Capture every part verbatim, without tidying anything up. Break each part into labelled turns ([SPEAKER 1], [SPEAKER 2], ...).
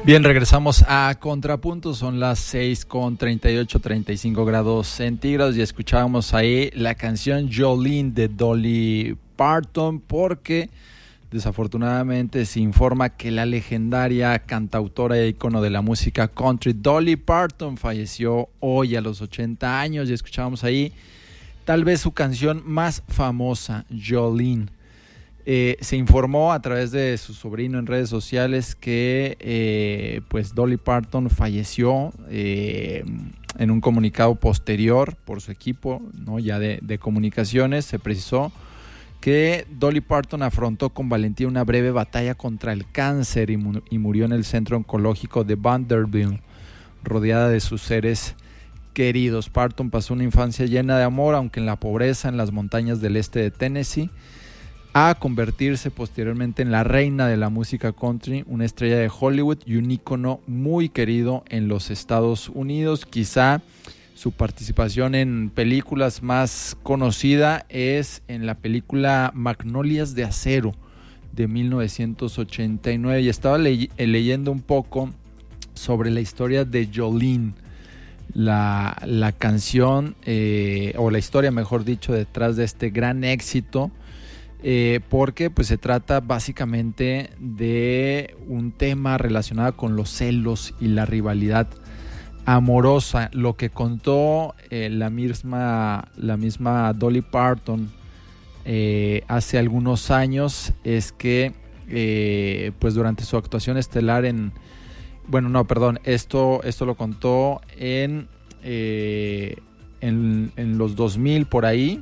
[SPEAKER 1] Bien, regresamos a Contrapunto, son las seis con treinta y ocho, treinta y cinco grados centígrados y escuchábamos ahí la canción Jolene de Dolly Parton, porque desafortunadamente se informa que la legendaria cantautora e ícono de la música country Dolly Parton falleció hoy a los ochenta años y escuchábamos ahí tal vez su canción más famosa, Jolene. Eh, se informó a través de su sobrino en redes sociales que eh, pues Dolly Parton falleció eh, en un comunicado posterior por su equipo, ¿no? ya de, de comunicaciones. Se precisó que Dolly Parton afrontó con valentía una breve batalla contra el cáncer y, mu- y murió en el centro oncológico de Vanderbilt, rodeada de sus seres queridos. Parton pasó una infancia llena de amor, aunque en la pobreza, en las montañas del este de Tennessee, a convertirse posteriormente en la reina de la música country, una estrella de Hollywood y un ícono muy querido en los Estados Unidos. Quizá su participación en películas más conocida es en la película Magnolias de Acero de mil novecientos ochenta y nueve, y estaba le- leyendo un poco sobre la historia de Jolene, la, la canción eh, o la historia mejor dicho detrás de este gran éxito. Eh, porque pues se trata básicamente de un tema relacionado con los celos y la rivalidad amorosa. Lo que contó eh, la misma la misma Dolly Parton eh, hace algunos años es que eh, pues durante su actuación estelar en bueno no perdón esto esto lo contó en eh, en, en los dos mil por ahí.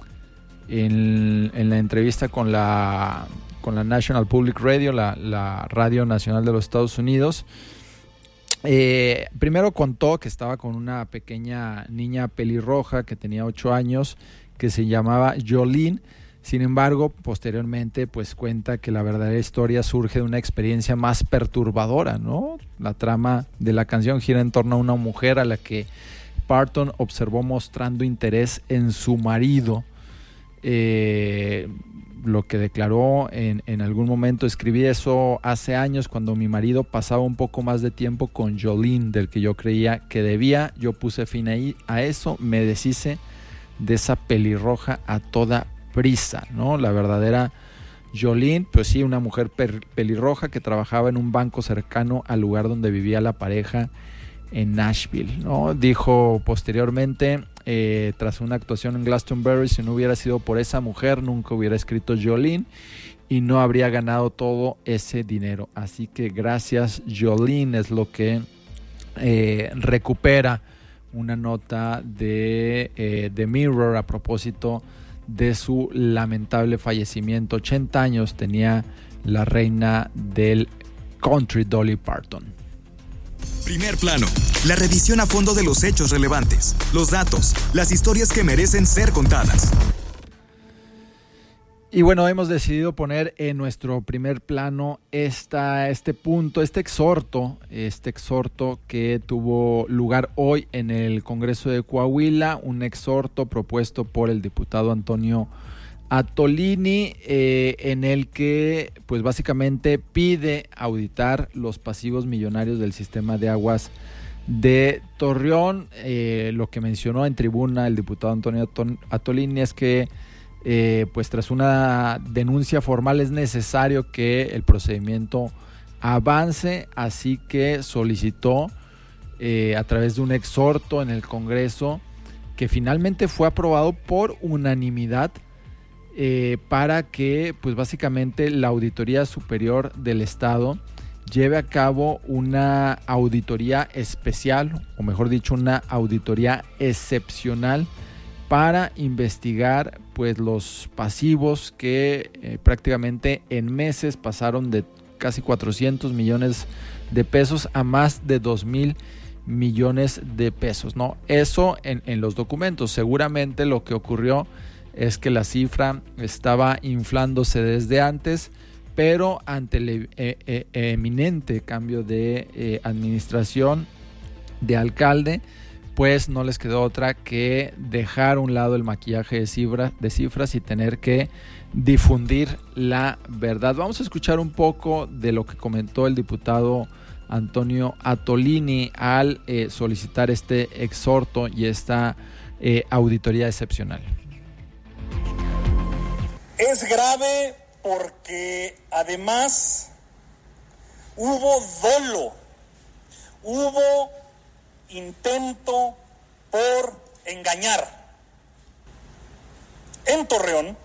[SPEAKER 1] En, en la entrevista con la, con la National Public Radio, la, la radio nacional de los Estados Unidos, eh, primero contó que estaba con una pequeña niña pelirroja que tenía ocho años, que se llamaba Jolene. Sin embargo, posteriormente pues cuenta que la verdadera historia surge de una experiencia más perturbadora, ¿no? La trama de la canción gira en torno a una mujer a la que Parton observó mostrando interés en su marido. Eh, lo que declaró en, en algún momento: escribí eso hace años cuando mi marido pasaba un poco más de tiempo con Jolene del que yo creía que debía. Yo puse fin ahí a eso, me deshice de esa pelirroja a toda prisa, ¿no? La verdadera Jolene, pues sí, una mujer per, pelirroja que trabajaba en un banco cercano al lugar donde vivía la pareja en Nashville, ¿no? Dijo posteriormente, eh, tras una actuación en Glastonbury: si no hubiera sido por esa mujer, nunca hubiera escrito Jolene y no habría ganado todo ese dinero. Así que gracias Jolene, es lo que eh, recupera una nota de eh, The Mirror a propósito de su lamentable fallecimiento. ochenta años tenía la reina del country, Dolly Parton.
[SPEAKER 2] Primer Plano, la revisión a fondo de los hechos relevantes, los datos, las historias que merecen ser contadas.
[SPEAKER 1] Y bueno, hemos decidido poner en nuestro primer plano esta, este punto, este exhorto, este exhorto que tuvo lugar hoy en el Congreso de Coahuila, un exhorto propuesto por el diputado Antonio Atolini, eh, en el que pues básicamente pide auditar los pasivos millonarios del sistema de aguas de Torreón. Eh, lo que mencionó en tribuna el diputado Antonio Atolini es que eh, pues tras una denuncia formal es necesario que el procedimiento avance, así que solicitó eh, a través de un exhorto en el Congreso, que finalmente fue aprobado por unanimidad, Eh, para que pues básicamente la Auditoría Superior del Estado lleve a cabo una auditoría especial, o mejor dicho, una auditoría excepcional para investigar pues los pasivos que eh, prácticamente en meses pasaron de casi cuatrocientos millones de pesos a más de dos mil millones de pesos, ¿no? Eso en, en los documentos. Seguramente lo que ocurrió es que la cifra estaba inflándose desde antes, pero ante el eh, eh, eminente cambio de eh, administración, de alcalde, pues no les quedó otra que dejar a un lado el maquillaje de, cifra, de cifras y tener que difundir la verdad. Vamos a escuchar un poco de lo que comentó el diputado Antonio Atolini al eh, solicitar este exhorto y esta eh, auditoría excepcional.
[SPEAKER 3] Es grave porque además hubo dolo, hubo intento por engañar. En Torreón,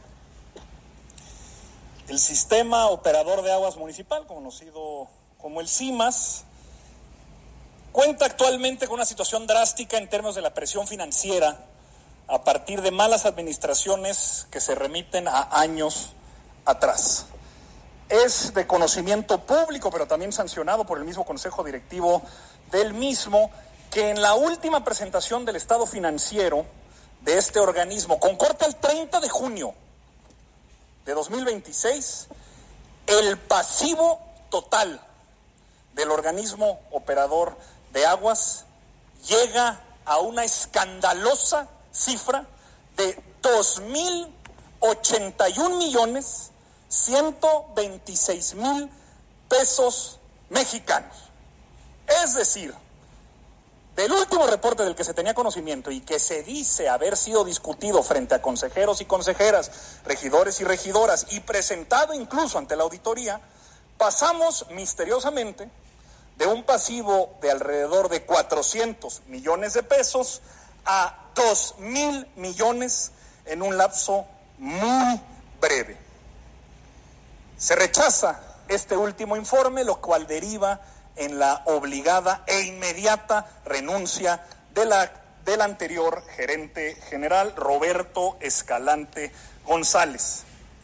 [SPEAKER 3] el Sistema Operador de Aguas Municipal, conocido como el SIMAS, cuenta actualmente con una situación drástica en términos de la presión financiera a partir de malas administraciones que se remiten a años atrás. Es de conocimiento público, pero también sancionado por el mismo Consejo Directivo del mismo, que en la última presentación del estado financiero de este organismo, con corte al treinta de junio de dos mil veintiséis, el pasivo total del organismo operador de aguas llega a una escandalosa cifra de dos mil ochenta y un millones ciento veintiséis mil pesos mexicanos. Es decir, del último reporte del que se tenía conocimiento y que se dice haber sido discutido frente a consejeros y consejeras, regidores y regidoras y presentado incluso ante la auditoría, pasamos misteriosamente de un pasivo de alrededor de cuatrocientos millones de pesos a dos mil millones en un lapso muy breve. Se rechaza este último informe, lo cual deriva en la obligada e inmediata renuncia de la, del anterior gerente general, Roberto Escalante González.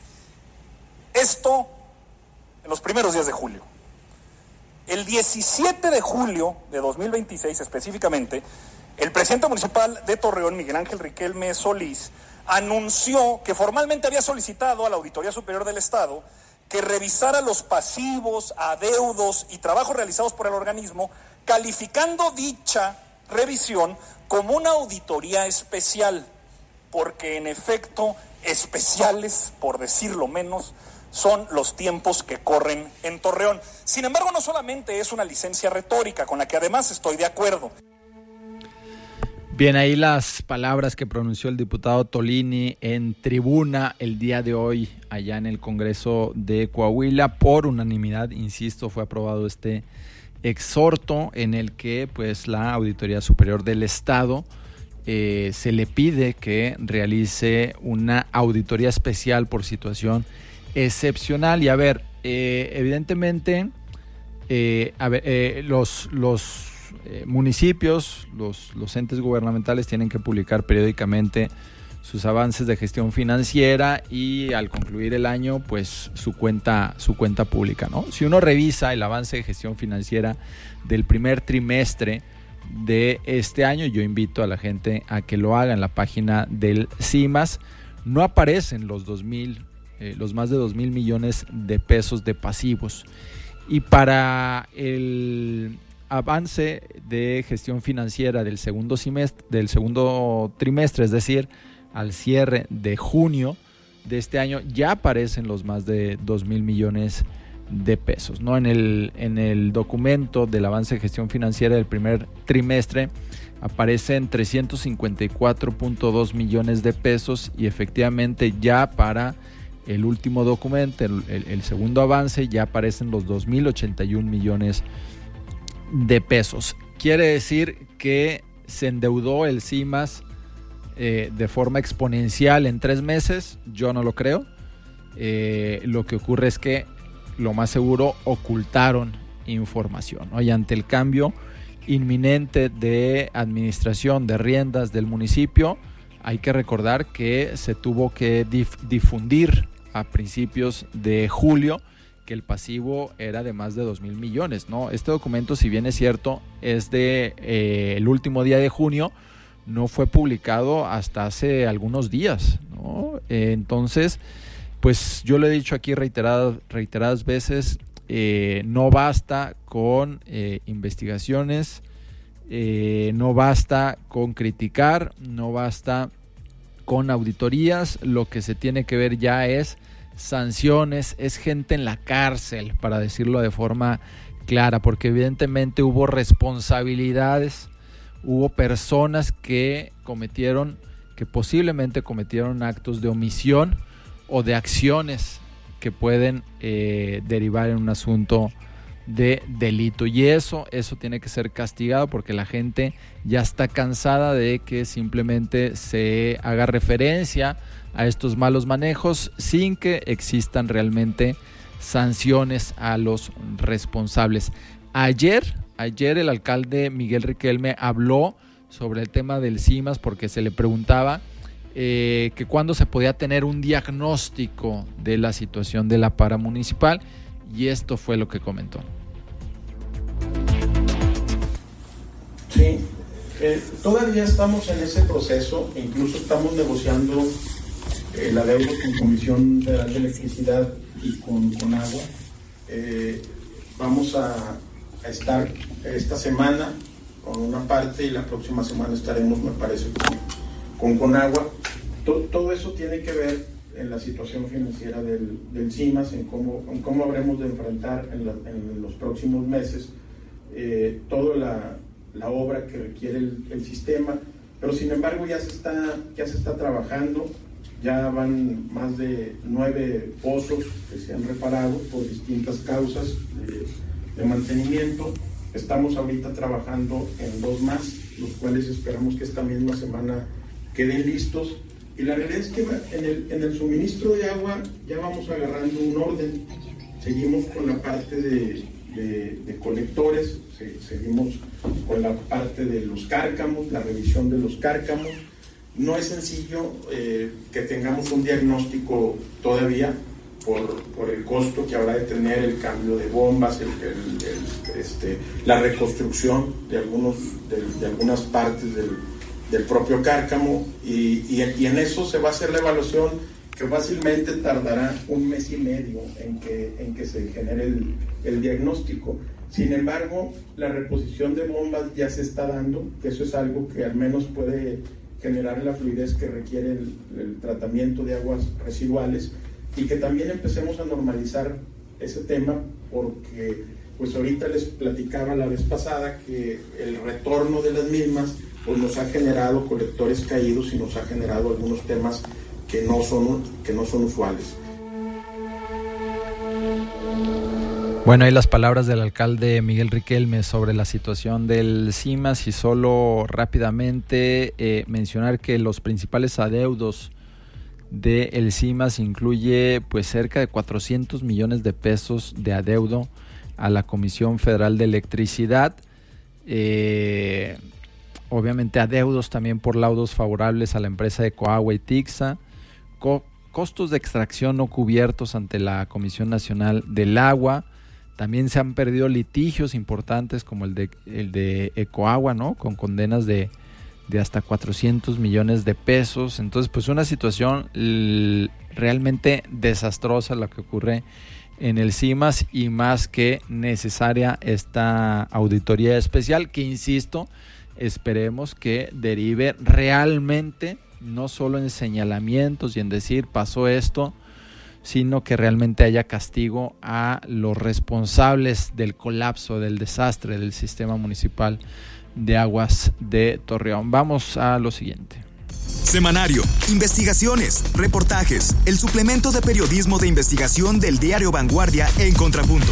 [SPEAKER 3] Esto en los primeros días de julio. El diecisiete de julio de dos mil veintiséis específicamente, el presidente municipal de Torreón, Miguel Ángel Riquelme Solís, anunció que formalmente había solicitado a la Auditoría Superior del Estado que revisara los pasivos, adeudos y trabajos realizados por el organismo, calificando dicha revisión como una auditoría especial, porque en efecto, especiales, por decirlo menos, son los tiempos que corren en Torreón. Sin embargo, no solamente es una licencia retórica, con la que además estoy de acuerdo.
[SPEAKER 1] Bien, ahí las palabras que pronunció el diputado Tolini en tribuna el día de hoy allá en el Congreso de Coahuila. Por unanimidad, insisto, fue aprobado este exhorto en el que pues la Auditoría Superior del Estado eh, se le pide que realice una auditoría especial por situación excepcional. Y a ver, eh, evidentemente eh, a ver, eh, los... los Eh, municipios, los, los entes gubernamentales tienen que publicar periódicamente sus avances de gestión financiera y al concluir el año, pues su cuenta, su cuenta pública, ¿no? Si uno revisa el avance de gestión financiera del primer trimestre de este año, yo invito a la gente a que lo haga en la página del SIMAS, no aparecen los dos mil, eh, los más de dos mil millones de pesos de pasivos. Y para el avance de gestión financiera del segundo semestre, del segundo trimestre, es decir, al cierre de junio de este año, ya aparecen los más de dos mil millones de pesos, ¿no? En el, en el documento del avance de gestión financiera del primer trimestre aparecen trescientos cincuenta y cuatro punto dos millones de pesos y efectivamente ya para el último documento, el, el, el segundo avance, ya aparecen los dos mil ochenta y un millones de pesos. Quiere decir que se endeudó el SIMAS eh, de forma exponencial en tres meses. Yo no lo creo. Eh, lo que ocurre es que lo más seguro ocultaron información, ¿no? Y ante el cambio inminente de administración de riendas del municipio, hay que recordar que se tuvo que dif- difundir a principios de julio que el pasivo era de más de dos mil millones, ¿no? Este documento, si bien es cierto, es de eh, el último día de junio, no fue publicado hasta hace algunos días, ¿no? Eh, entonces, pues yo lo he dicho aquí reiteradas, reiteradas veces, eh, no basta con eh, investigaciones, eh, no basta con criticar, no basta con auditorías, lo que se tiene que ver ya es sanciones, es gente en la cárcel, para decirlo de forma clara, porque evidentemente hubo responsabilidades, hubo personas que cometieron, que posiblemente cometieron actos de omisión o de acciones que pueden eh, derivar en un asunto de delito, y eso, eso tiene que ser castigado, porque la gente ya está cansada de que simplemente se haga referencia a estos malos manejos sin que existan realmente sanciones a los responsables. Ayer, ayer el alcalde Miguel Riquelme habló sobre el tema del CIMAS, porque se le preguntaba eh, que cuándo se podía tener un diagnóstico de la situación de la paramunicipal, y esto fue lo que comentó.
[SPEAKER 4] Sí, eh, todavía estamos en ese proceso, e incluso estamos negociando eh, la deuda con Comisión Federal de Electricidad y con, con agua. Eh, vamos a, a estar esta semana con una parte y la próxima semana estaremos, me parece, con, con, con agua. Todo, todo eso tiene que ver en la situación financiera del, del CIMAS, en cómo, en cómo habremos de enfrentar en, la, en los próximos meses eh, toda la, la obra que requiere el, el sistema, pero sin embargo ya se está, ya se está trabajando. Ya van más de nueve pozos que se han reparado por distintas causas de, de mantenimiento. Estamos ahorita trabajando en dos más, los cuales esperamos que esta misma semana queden listos. Y la realidad es que en el, en el suministro de agua ya vamos agarrando un orden. Seguimos con la parte de, de, de colectores, se, seguimos con la parte de los cárcamos, la revisión de los cárcamos. No es sencillo eh, que tengamos un diagnóstico todavía por, por el costo que habrá de tener el cambio de bombas, el, el, el, este, la reconstrucción de, algunos, de, de algunas partes del, del propio cárcamo, y, y, y en eso se va a hacer la evaluación, que fácilmente tardará un mes y medio en que, en que se genere el, el diagnóstico. Sin embargo, la reposición de bombas ya se está dando, que eso es algo que al menos puede generar la fluidez que requiere el, el tratamiento de aguas residuales, y que también empecemos a normalizar ese tema, porque pues ahorita les platicaba la vez pasada que el retorno de las mismas pues nos ha generado colectores caídos y nos ha generado algunos temas que no son, que no son usuales.
[SPEAKER 1] Bueno, ahí las palabras del alcalde Miguel Riquelme sobre la situación del CIMAS, y solo rápidamente eh, mencionar que los principales adeudos del CIMAS incluye pues cerca de cuatrocientos millones de pesos de adeudo a la Comisión Federal de Electricidad, eh, obviamente adeudos también por laudos favorables a la empresa de Ecoagua y Tixa, co- costos de extracción no cubiertos ante la Comisión Nacional del Agua. También se han perdido litigios importantes como el de, el de Ecoagua, ¿no? Con condenas de, de hasta cuatrocientos millones de pesos. Entonces, pues una situación l- realmente desastrosa la que ocurre en el CIMAS, y más que necesaria esta auditoría especial, que insisto, esperemos que derive realmente, no solo en señalamientos y en decir pasó esto, sino que realmente haya castigo a los responsables del colapso, del desastre del sistema municipal de aguas de Torreón. Vamos a lo siguiente.
[SPEAKER 2] Semanario, investigaciones, reportajes, el suplemento de periodismo de investigación del diario Vanguardia en Contrapunto.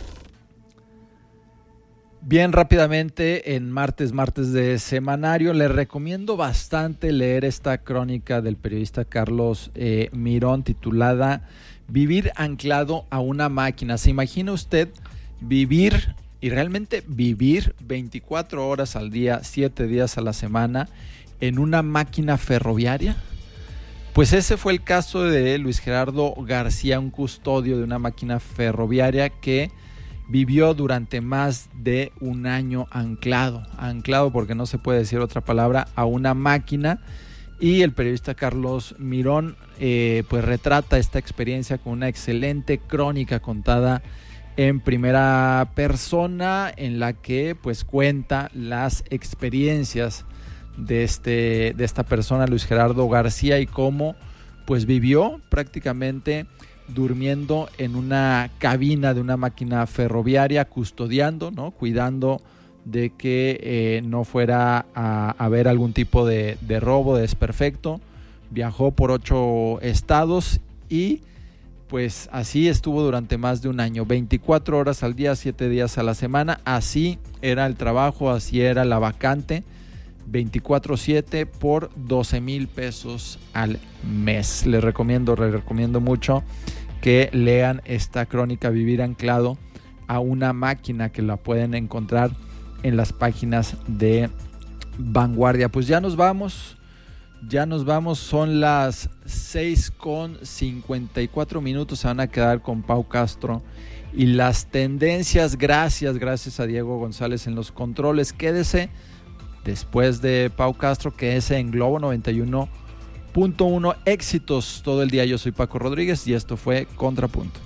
[SPEAKER 1] Bien, rápidamente, en martes, martes de semanario, les recomiendo bastante leer esta crónica del periodista Carlos eh, Mirón, titulada Vivir anclado a una máquina. ¿Se imagina usted vivir, y realmente vivir veinticuatro horas al día, siete días a la semana, en una máquina ferroviaria? Pues ese fue el caso de Luis Gerardo García, un custodio de una máquina ferroviaria que vivió durante más de un año anclado, anclado porque no se puede decir otra palabra, a una máquina. Y el periodista Carlos Mirón eh, pues retrata esta experiencia con una excelente crónica contada en primera persona, en la que pues cuenta las experiencias de este de esta persona, Luis Gerardo García, y cómo pues vivió prácticamente durmiendo en una cabina de una máquina ferroviaria, custodiando, ¿no? Cuidando de que eh, no fuera a haber algún tipo de, de robo, de desperfecto. Viajó por ocho estados y pues así estuvo durante más de un año, veinticuatro horas al día, siete días a la semana. Así era el trabajo, así era la vacante, veinticuatro siete por doce mil pesos al mes. Les recomiendo, les recomiendo mucho que lean esta crónica, Vivir anclado a una máquina, que la pueden encontrar en las páginas de Vanguardia. Pues ya nos vamos, ya nos vamos, son las seis con cincuenta y cuatro minutos, se van a quedar con Pau Castro y las tendencias. Gracias, gracias a Diego González en los controles. Quédese después de Pau Castro, quédese en Globo noventa y uno punto uno, éxitos todo el día. Yo soy Paco Rodríguez y esto fue Contrapunto.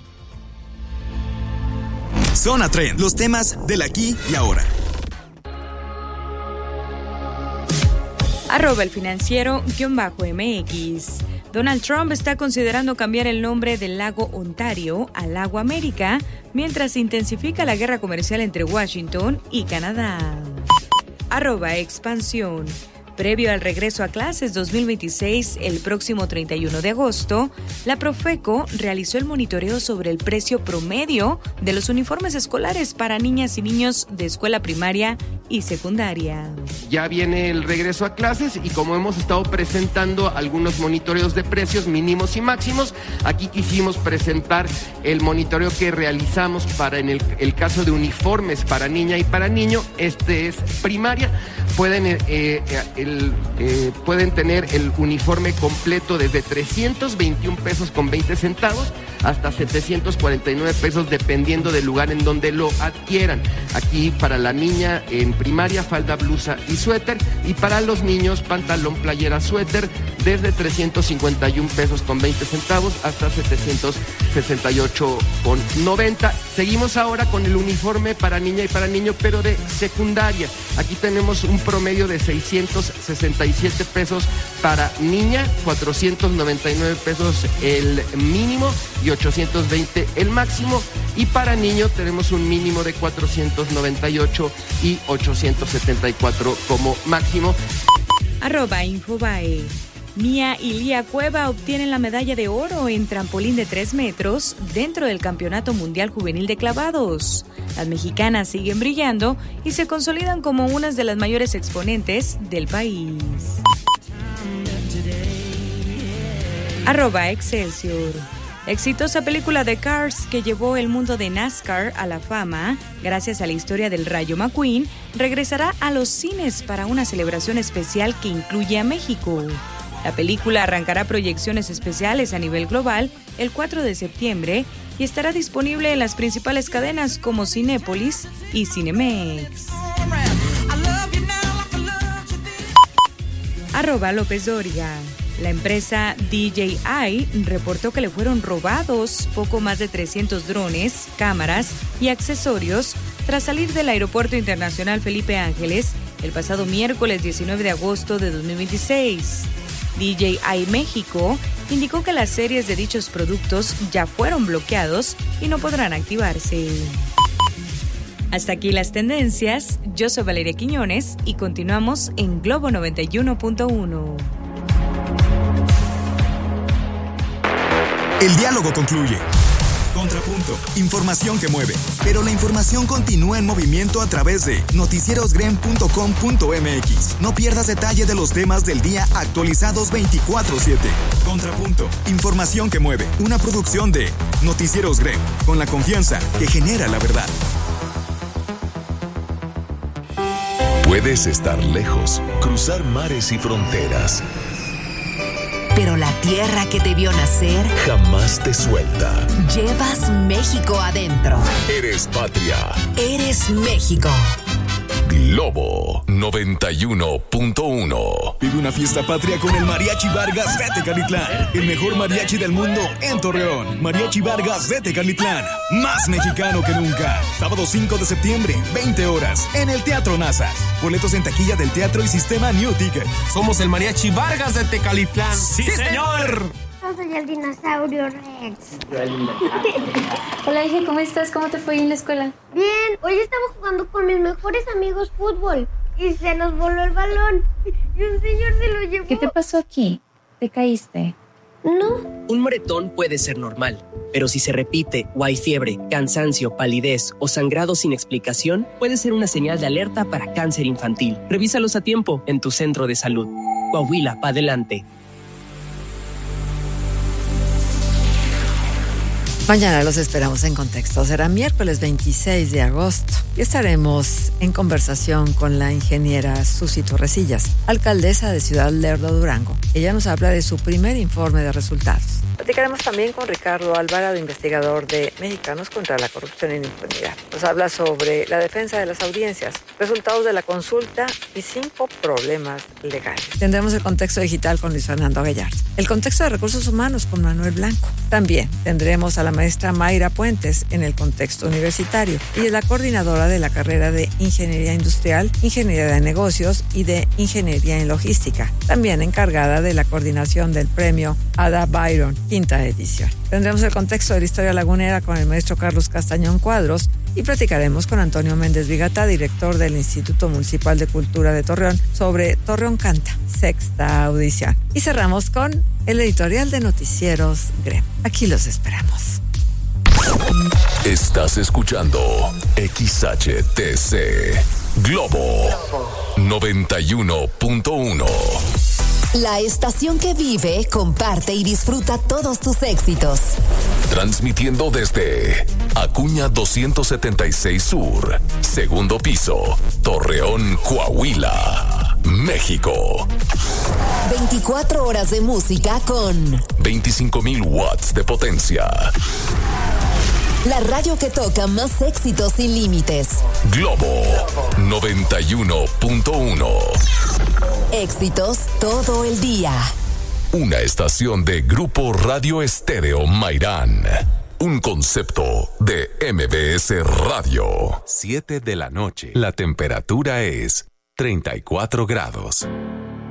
[SPEAKER 2] Zona Trend, los temas del aquí y ahora.
[SPEAKER 5] Arroba el financiero guión bajo M X. Donald Trump está considerando cambiar el nombre del lago Ontario a Lago América mientras se intensifica la guerra comercial entre Washington y Canadá. Arroba expansión. Previo al regreso a clases dos mil veintiséis, el próximo treinta y uno de agosto, la Profeco realizó el monitoreo sobre el precio promedio de los uniformes escolares para niñas y niños de escuela primaria y secundaria.
[SPEAKER 6] Ya viene el regreso a clases y como hemos estado presentando algunos monitoreos de precios mínimos y máximos, aquí quisimos presentar el monitoreo que realizamos para en el, el caso de uniformes para niña y para niño. Este es primaria. Pueden, eh, el, eh, pueden tener el uniforme completo desde trescientos veintiún pesos con veinte centavos hasta setecientos cuarenta y nueve pesos dependiendo del lugar en donde lo adquieran. Aquí para la niña en primaria, falda, blusa y suéter, y para los niños, pantalón, playera, suéter, desde trescientos cincuenta y un pesos con veinte centavos hasta setecientos sesenta y ocho con noventa. Seguimos ahora con el uniforme para niña y para niño, pero de secundaria. Aquí tenemos un promedio de seiscientos sesenta y siete pesos para niña, cuatrocientos noventa y nueve pesos el mínimo y ochocientos veinte el máximo. Y para niño tenemos un mínimo de cuatrocientos noventa y ocho y ochocientos setenta y cuatro como máximo.
[SPEAKER 5] Arroba Infobae. Mía y Lía Cueva obtienen la medalla de oro en trampolín de tres metros dentro del Campeonato Mundial Juvenil de Clavados. Las mexicanas siguen brillando y se consolidan como unas de las mayores exponentes del país. Arroba Excelsior. La exitosa película de Cars, que llevó el mundo de NASCAR a la fama gracias a la historia del Rayo McQueen, regresará a los cines para una celebración especial que incluye a México. La película arrancará proyecciones especiales a nivel global el cuatro de septiembre y estará disponible en las principales cadenas como Cinépolis y Cinemex. Arroba López Dóriga. La empresa D J I reportó que le fueron robados poco más de trescientos drones, cámaras y accesorios tras salir del Aeropuerto Internacional Felipe Ángeles el pasado miércoles diecinueve de agosto de dos mil veintiséis. D J I México indicó que las series de dichos productos ya fueron bloqueados y no podrán activarse. Hasta aquí las tendencias. Yo soy Valeria Quiñones y continuamos en Globo noventa y uno punto uno.
[SPEAKER 2] El diálogo concluye. Contrapunto, información que mueve. Pero la información continúa en movimiento a través de noticieros grem punto com punto m x. No pierdas detalle de los temas del día actualizados veinticuatro siete. Contrapunto, información que mueve. Una producción de Noticieros Grem, con la confianza que genera la verdad.
[SPEAKER 7] Puedes estar lejos, cruzar mares y fronteras,
[SPEAKER 8] pero la tierra que te vio nacer
[SPEAKER 7] jamás te suelta.
[SPEAKER 8] Llevas México adentro.
[SPEAKER 7] Eres patria.
[SPEAKER 8] Eres México.
[SPEAKER 7] Globo noventa y uno punto uno.
[SPEAKER 2] Vive una fiesta patria con el Mariachi Vargas de Tecalitlán. El mejor mariachi del mundo en Torreón. Mariachi Vargas de Tecalitlán. Más mexicano que nunca. Sábado cinco de septiembre, veinte horas, en el Teatro Nazas. Boletos en taquilla del teatro y sistema New Ticket.
[SPEAKER 9] Somos el Mariachi Vargas de Tecalitlán.
[SPEAKER 2] ¡Sí, señor!
[SPEAKER 9] Yo soy el dinosaurio Rex.
[SPEAKER 10] Hola, hija, ¿cómo estás? ¿Cómo te fue en la escuela?
[SPEAKER 9] Bien, hoy estamos jugando con mis mejores amigos fútbol y se nos voló el balón y un señor se lo llevó.
[SPEAKER 10] ¿Qué te pasó aquí? ¿Te caíste?
[SPEAKER 9] No.
[SPEAKER 11] Un moretón puede ser normal, pero si se repite o hay fiebre, cansancio, palidez o sangrado sin explicación, puede ser una señal de alerta para cáncer infantil. Revísalos a tiempo en tu centro de salud. Coahuila, pa' adelante.
[SPEAKER 12] Mañana los esperamos en Contexto. Será miércoles veintiséis de agosto y estaremos en conversación con la ingeniera Susi Torresillas, alcaldesa de Ciudad Lerdo, Durango. Ella nos habla de su primer informe de resultados. Platicaremos también con Ricardo Alvarado, investigador de Mexicanos contra la Corrupción y la Impunidad. Nos habla sobre la defensa de las audiencias, resultados de la consulta y cinco problemas legales. Tendremos el contexto digital con Luis Fernando Gallardo. El contexto de recursos humanos con Manuel Blanco. También tendremos a la maestra Mayra Puentes en el contexto universitario. Ella es la coordinadora de la carrera de Ingeniería Industrial, Ingeniería de Negocios y de Ingeniería en Logística. También encargada de la coordinación del premio Ada Byron, quinta edición. Tendremos el contexto de la historia lagunera con el maestro Carlos Castañón Cuadros y platicaremos con Antonio Méndez Vigata, director del Instituto Municipal de Cultura de Torreón, sobre Torreón Canta, sexta audición. Y cerramos con el editorial de Noticieros Grem. Aquí los esperamos.
[SPEAKER 7] Estás escuchando X H T C Globo noventa y uno punto uno.
[SPEAKER 8] La estación que vive, comparte y disfruta todos tus éxitos.
[SPEAKER 7] Transmitiendo desde Acuña doscientos setenta y seis Sur, segundo piso, Torreón, Coahuila, México.
[SPEAKER 8] veinticuatro horas de música con
[SPEAKER 7] veinticinco mil watts de potencia.
[SPEAKER 8] La radio que toca más éxitos sin límites.
[SPEAKER 7] Globo noventa y uno punto uno.
[SPEAKER 8] Éxitos todo el día.
[SPEAKER 7] Una estación de Grupo Radio Estéreo Mairán. Un concepto de M B S Radio. siete de la noche. La temperatura es treinta y cuatro grados.